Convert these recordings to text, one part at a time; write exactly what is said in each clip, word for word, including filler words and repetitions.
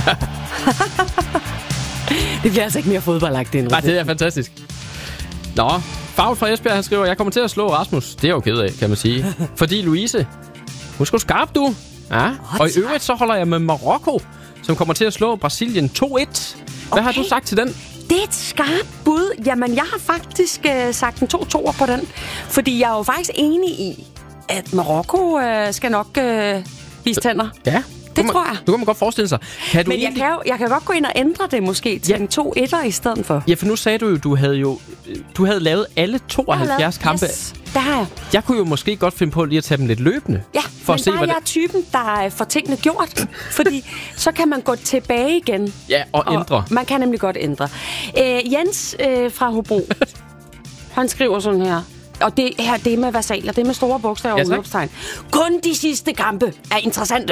Det bliver altså ikke mere fodboldagtigt end Nej, det er fantastisk. Nå, Favl fra Esbjerg, han skriver, jeg kommer til at slå Rasmus. Det er jo ked af, kan man sige. Fordi Louise, hun skulle skarp, du. Ja. Og i øvrigt, så holder jeg med Marokko, som kommer til at slå Brasilien to et. Hvad okay. har du sagt til den? Det er et skarpt bud. Jamen, jeg har faktisk øh, sagt en to toer på den. Fordi jeg er jo faktisk enig i, at Marokko øh, skal nok øh, vise tænder. Ja. Det man, tror jeg. Du kan man godt forestille sig. Kan du Men jeg egentlig... kan, jo, jeg kan godt gå ind og ændre det måske til ja. en to etter i stedet for. Ja, for nu sagde du jo, du havde jo du havde lavet alle tooghalvfjerds lavet, kampe. Yes, det har jeg. Jeg kunne jo måske godt finde på lige at tage dem lidt løbende. Ja, for men at se, der er jeg det... typen, der får tingene gjort. Fordi så kan man gå tilbage igen. Ja, og, og ændre. Man kan nemlig godt ændre. Øh, Jens øh, fra Hobro, han skriver sådan her. Og det her, det er med versaler, det er med store bogstaver og ja, udråbstegn. Kun de sidste kampe er interessante.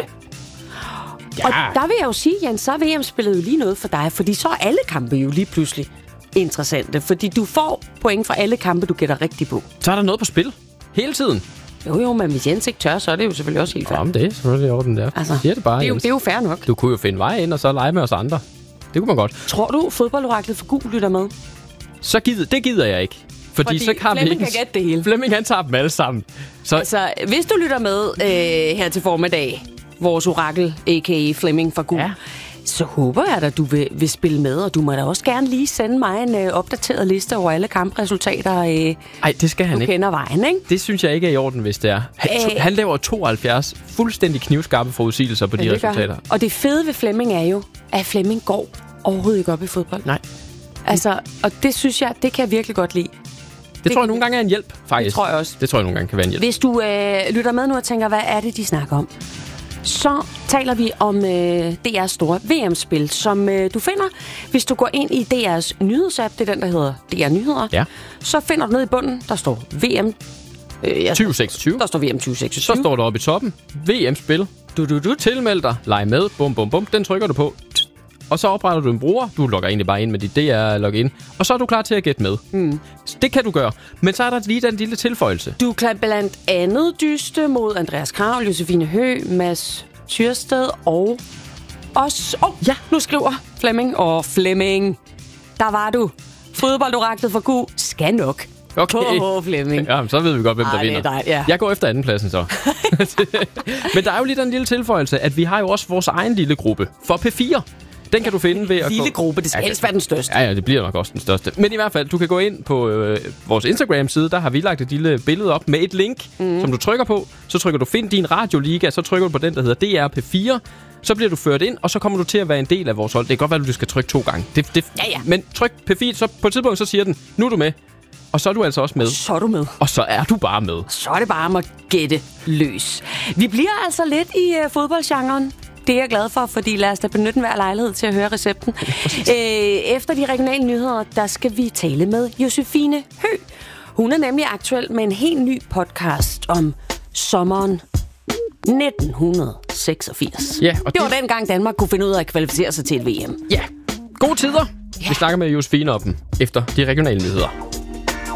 Ja. Og der vil jeg jo sige, Jens, så er V M-spillet jo lige noget for dig, fordi så er alle kampe jo lige pludselig interessante, fordi du får point for alle kampe, du gætter rigtigt på. Så er der noget på spil hele tiden. Jo, jo, men hvis Jens ikke tør, så er det jo selvfølgelig også helt fair. Jamen, det er selvfølgelig i orden der. Altså, siger det bare, det er, jo, Jens. det er jo fair nok. Du kunne jo finde vej ind og så lege med os andre. Det kunne man godt. Tror du, fodboldoraklet for gul lytter med? Så gider, det gider jeg ikke. Fordi, Fordi så kan Flemming vi kan gætte det hele. Flemming, han tager dem alle sammen. Så... Altså, hvis du lytter med øh, her til formiddag, vores orakel, a k a. Flemming fra Gul, ja. så håber jeg at du vil, vil spille med, og du må da også gerne lige sende mig en øh, opdateret liste over alle kampresultater. Øh, Ej, det skal han du ikke. kender vejen, ikke? Det synes jeg ikke er i orden, hvis det er. Han, Æh, han laver tooghalvfjerds fuldstændig knivskarpe forudsigelser på de det resultater. Og det fede ved Flemming er jo, at Flemming går overhovedet ikke op i fodbold. Nej. Altså, og det synes jeg, det kan jeg virkelig godt lide. Det, det tror jeg nogle gange er en hjælp, faktisk. Det tror jeg også. Det tror jeg nogle gange kan være en hjælp. Hvis du øh, lytter med nu og tænker, hvad er det, de snakker om? Så taler vi om øh, D R's store V M-spil, som øh, du finder, hvis du går ind i D R's nyhedsapp, det er den, der hedder D R Nyheder. Ja. Så finder du ned i bunden, der står V M øh, tyve seksogtyve. Der står V M tyve seksogtyve. Så står der oppe i toppen, V M-spil. Du, du, du tilmeld dig, leg med, bum, bum, bum. Den trykker du på. Og så opretter du en bruger. Du logger egentlig bare ind med dit D R-login. Og så er du klar til at gætte med. Mm. Det kan du gøre. Men så er der lige den lille tilføjelse. Du kan blandt andet dyste mod Andreas Krav, Josefine Hø, Mads Tyrsted og os. Åh, oh, ja, nu skriver Flemming. Og Flemming, der var du. Fodboldoraklet for Q skal nok. Okay. Åh, Flemming. Ja, så ved vi godt, hvem Ej, der vinder. Det er dig, ja. Jeg går efter andenpladsen så. Men der er jo lige den lille tilføjelse, at vi har jo også vores egen lille gruppe for P fire. Den kan du finde ved at lille gå... gruppe, det skal helst være den største. Ja, ja, det bliver nok også den største. Men i hvert fald, du kan gå ind på øh, vores Instagram-side. Der har vi lagt et lille billede op med et link, mm. som du trykker på. Så trykker du find din radioliga, så trykker du på den, der hedder D R P fire. Så bliver du ført ind, og så kommer du til at være en del af vores hold. Det kan godt være, at du skal trykke to gange. Det, det, ja, ja. Men tryk P fire, så på et tidspunkt så siger den, nu er du med. Og så er du altså også med. Så er du med. Og så er du bare med. Så er det bare om at gætte løs. Vi bliver altså lidt i uh, fodboldgenren. Det er jeg glad for, fordi lad os da benytte hver lejlighed til at høre recepten. Æ, efter de regionale nyheder, der skal vi tale med Josefine Hø. Hun er nemlig aktuel med en helt ny podcast om sommeren nitten seksogfirs. Ja, og det var dengang Danmark kunne finde ud af at kvalificere sig til et V M. Ja, gode tider. Ja. Vi snakker med Josefine om dem efter de regionale nyheder.